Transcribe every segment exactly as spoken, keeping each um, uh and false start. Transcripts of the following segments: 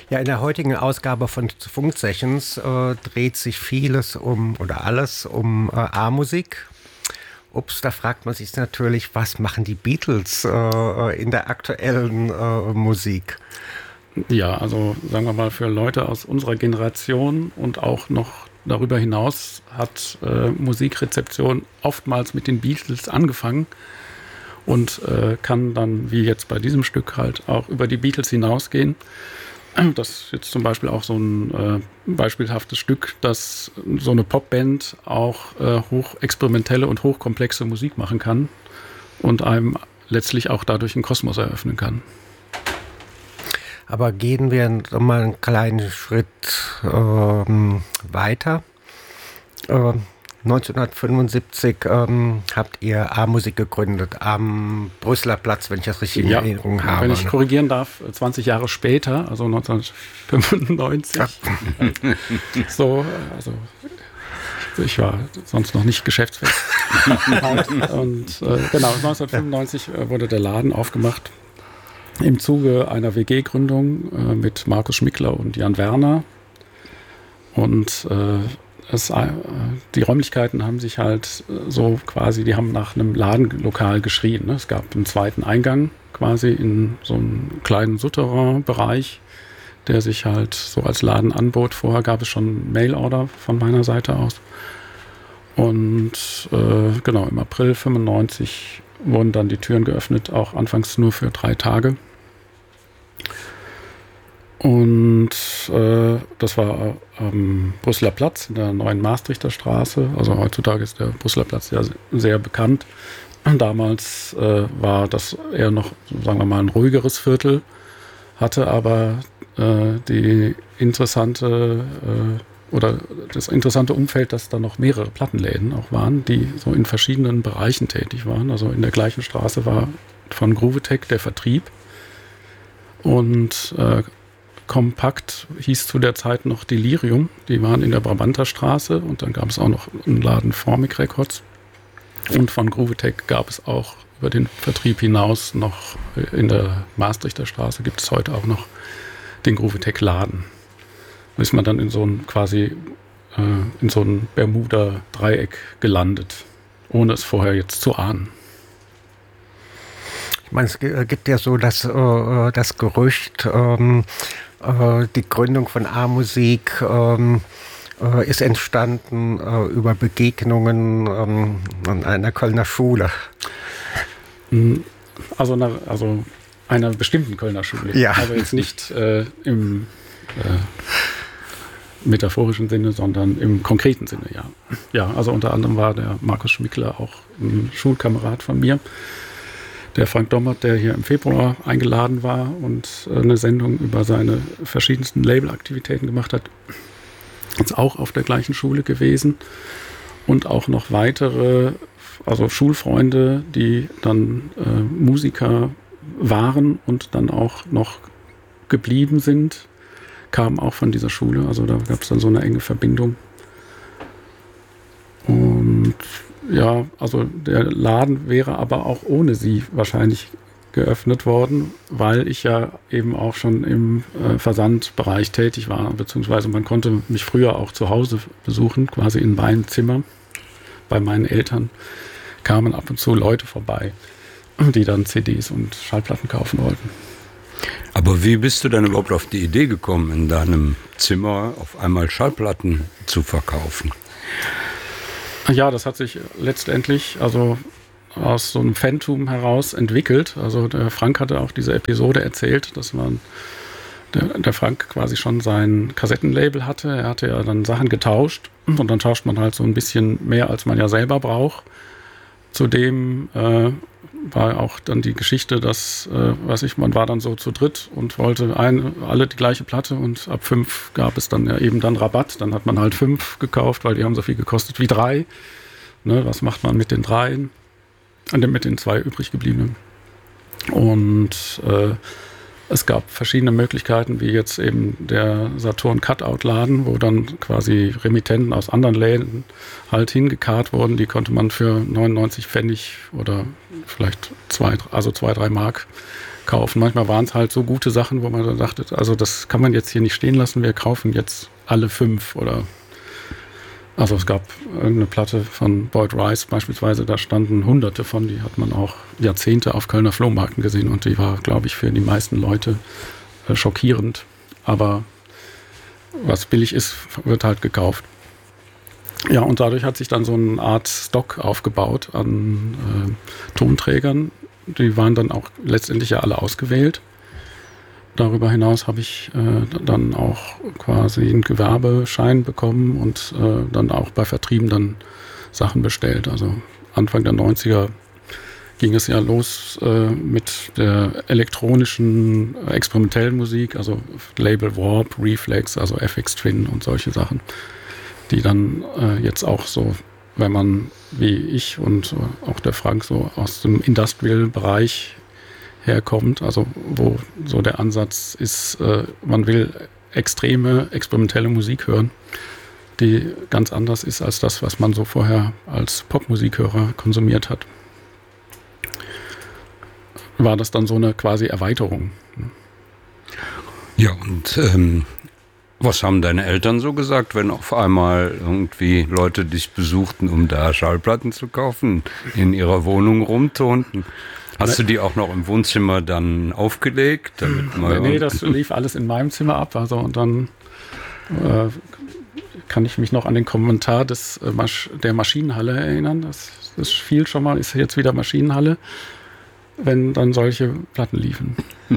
Ja, in der heutigen Ausgabe von Funksessions äh, dreht sich vieles um, oder alles um äh, A-Musik. Ups, da fragt man sich natürlich, was machen die Beatles äh, in der aktuellen äh, Musik? Ja, also sagen wir mal, für Leute aus unserer Generation und auch noch darüber hinaus hat äh, Musikrezeption oftmals mit den Beatles angefangen und äh, kann dann, wie jetzt bei diesem Stück, halt auch über die Beatles hinausgehen. Das ist jetzt zum Beispiel auch so ein äh, beispielhaftes Stück, dass so eine Popband auch äh, hochexperimentelle und hochkomplexe Musik machen kann und einem letztlich auch dadurch einen Kosmos eröffnen kann. Aber gehen wir mal einen kleinen Schritt ähm, weiter. Äh, neunzehnhundertfünfundsiebzig ähm, habt ihr A-Musik gegründet am Brüsseler Platz, wenn ich das richtig in ja, Erinnerung habe. Wenn ich korrigieren darf, zwanzig Jahre später, also neunzehnhundertfünfundneunzig. so, also ich war sonst noch nicht geschäftsfest. Und äh, genau, neunzehnhundertfünfundneunzig wurde der Laden aufgemacht im Zuge einer W G-Gründung äh, mit Markus Schmickler und Jan Werner. Und äh, Es, die Räumlichkeiten haben sich halt so quasi, die haben nach einem Ladenlokal geschrien. Ne? Es gab einen zweiten Eingang quasi in so einem kleinen Souterrain-Bereich, der sich halt so als Laden anbot. Vorher gab es schon Mail-Order von meiner Seite aus. Und äh, genau, im April fünfundneunzig wurden dann die Türen geöffnet, auch anfangs nur für drei Tage. Und äh, das war am Brüsseler Platz in der neuen Maastrichter Straße. Also heutzutage ist der Brüsseler Platz ja sehr bekannt. Damals äh, war das eher noch, sagen wir mal, ein ruhigeres Viertel, hatte aber äh, die interessante äh, oder das interessante Umfeld, dass da noch mehrere Plattenläden auch waren, die so in verschiedenen Bereichen tätig waren. Also in der gleichen Straße war von Groovetech der Vertrieb und äh, Kompakt hieß zu der Zeit noch Delirium. Die waren in der Brabanter Straße und dann gab es auch noch einen Laden Formic Records. Und von Groovetech gab es auch über den Vertrieb hinaus noch in der Maastrichter Straße gibt es heute auch noch den Groovetech Laden. Da ist man dann in so ein quasi äh, in so ein Bermuda-Dreieck gelandet, ohne es vorher jetzt zu ahnen. Ich meine, es gibt ja so das, äh, das Gerücht, ähm, äh, die Gründung von A-Musik ähm, äh, ist entstanden äh, über Begegnungen ähm, an einer Kölner Schule. Also, einer, also einer bestimmten Kölner Schule. Ja. Also jetzt nicht äh, im äh, metaphorischen Sinne, sondern im konkreten Sinne, ja. Ja, also unter anderem war der Markus Schmickler auch ein Schulkamerad von mir. Der Frank Dommert, der hier im Februar eingeladen war und eine Sendung über seine verschiedensten Labelaktivitäten gemacht hat, ist auch auf der gleichen Schule gewesen. Und auch noch weitere, also Schulfreunde, die dann äh, Musiker waren und dann auch noch geblieben sind, kamen auch von dieser Schule. Also da gab es dann so eine enge Verbindung. Und ja, also der Laden wäre aber auch ohne sie wahrscheinlich geöffnet worden, weil ich ja eben auch schon im äh, Versandbereich tätig war, beziehungsweise man konnte mich früher auch zu Hause besuchen, quasi in meinem Zimmer bei meinen Eltern, kamen ab und zu Leute vorbei, die dann C Ds und Schallplatten kaufen wollten. Aber wie bist du dann überhaupt auf die Idee gekommen, in deinem Zimmer auf einmal Schallplatten zu verkaufen? Ja, das hat sich letztendlich also aus so einem Phantom heraus entwickelt. Also der Frank hatte auch diese Episode erzählt, dass man der, der Frank quasi schon sein Kassettenlabel hatte. Er hatte ja dann Sachen getauscht und dann tauscht man halt so ein bisschen mehr, als man ja selber braucht. Zudem äh, war auch dann die Geschichte, dass, äh, weiß ich, man war dann so zu dritt und wollte ein, alle die gleiche Platte und ab fünf gab es dann ja eben dann Rabatt. Dann hat man halt fünf gekauft, weil die haben so viel gekostet wie drei. Ne, was macht man mit den dreien? Mit den zwei übrig gebliebenen. Und äh, es gab verschiedene Möglichkeiten, wie jetzt eben der Saturn Cutout-Laden, wo dann quasi Remittenten aus anderen Läden halt hingekarrt wurden. Die konnte man für neunundneunzig Pfennig oder vielleicht zwei, also zwei, drei Mark kaufen. Manchmal waren es halt so gute Sachen, wo man dann dachte, also das kann man jetzt hier nicht stehen lassen, wir kaufen jetzt alle fünf oder also es gab irgendeine Platte von Boyd Rice beispielsweise, da standen hunderte von, die hat man auch Jahrzehnte auf Kölner Flohmärkten gesehen und die war, glaube ich, für die meisten Leute äh, schockierend. Aber was billig ist, wird halt gekauft. Ja, und dadurch hat sich dann so eine Art Stock aufgebaut an äh, Tonträgern. Die waren dann auch letztendlich ja alle ausgewählt. Darüber hinaus habe ich äh, dann auch quasi einen Gewerbeschein bekommen und äh, dann auch bei Vertrieben dann Sachen bestellt. Also Anfang der neunziger ging es ja los äh, mit der elektronischen äh, experimentellen Musik, also Label Warp, Reflex, also F X Twin und solche Sachen, die dann äh, jetzt auch so, wenn man wie ich und äh, auch der Frank so aus dem Industrial-Bereich herkommt, also wo so der Ansatz ist, äh, man will extreme, experimentelle Musik hören, die ganz anders ist als das, was man so vorher als Popmusikhörer konsumiert hat. War das dann so eine quasi Erweiterung. Ja, und ähm, was haben deine Eltern so gesagt, wenn auf einmal irgendwie Leute dich besuchten, um da Schallplatten zu kaufen, in ihrer Wohnung rumtonten? Hast du die auch noch im Wohnzimmer dann aufgelegt? Damit mal nee, das lief alles in meinem Zimmer ab. Also und dann äh, kann ich mich noch an den Kommentar des, äh, Masch- der Maschinenhalle erinnern. Das, das fiel schon mal, ist jetzt wieder Maschinenhalle, wenn dann solche Platten liefen.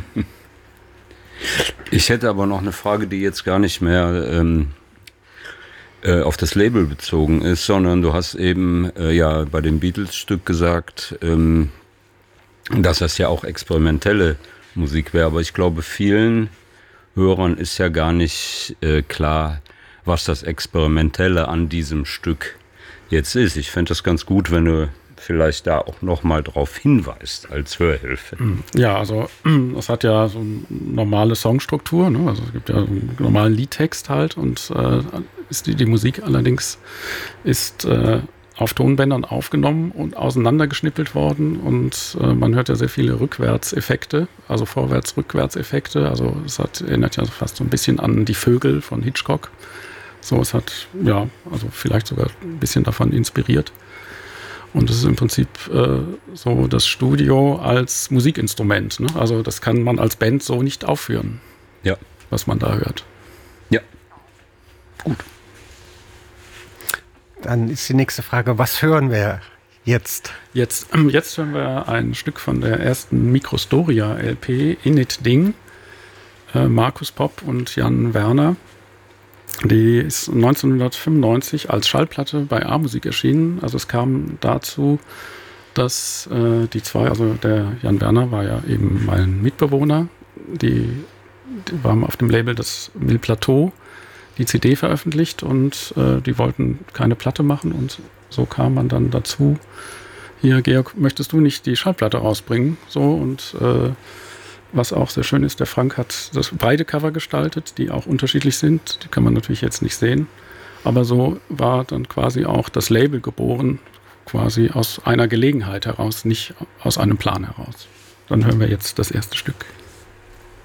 Ich hätte aber noch eine Frage, die jetzt gar nicht mehr ähm, äh, auf das Label bezogen ist, sondern du hast eben äh, ja bei dem Beatles-Stück gesagt, ähm, dass das ja auch experimentelle Musik wäre. Aber ich glaube, vielen Hörern ist ja gar nicht äh, klar, was das Experimentelle an diesem Stück jetzt ist. Ich fände das ganz gut, wenn du vielleicht da auch nochmal drauf hinweist als Hörhilfe. Ja, also das hat ja so eine normale Songstruktur, ne? Also es gibt ja so einen normalen Liedtext halt und äh, ist die, die Musik allerdings ist äh, auf Tonbändern aufgenommen und auseinandergeschnippelt worden und äh, man hört ja sehr viele Rückwärtseffekte, also Vorwärts-Rückwärts-Effekte, also es hat, erinnert ja fast so ein bisschen an Die Vögel von Hitchcock. So, es hat, ja, also vielleicht sogar ein bisschen davon inspiriert. Und es ist im Prinzip äh, so das Studio als Musikinstrument, ne? Also das kann man als Band so nicht aufführen, ja, was man da hört. Ja, gut. Dann ist die nächste Frage, was hören wir jetzt? Jetzt, jetzt hören wir ein Stück von der ersten Microstoria L P, Init Ding, äh, Markus Popp und Jan Werner. Die ist neunzehnhundertfünfundneunzig als Schallplatte bei A-Musik erschienen. Also es kam dazu, dass äh, die zwei, also der Jan Werner war ja eben mein Mitbewohner, die, die waren auf dem Label das Mille Plateau, die C D veröffentlicht und äh, die wollten keine Platte machen und so kam man dann dazu, hier Georg, möchtest du nicht die Schallplatte rausbringen? So und äh, was auch sehr schön ist, der Frank hat das beide Cover gestaltet, die auch unterschiedlich sind, die kann man natürlich jetzt nicht sehen, aber so war dann quasi auch das Label geboren, quasi aus einer Gelegenheit heraus, nicht aus einem Plan heraus. Dann hören wir jetzt das erste Stück.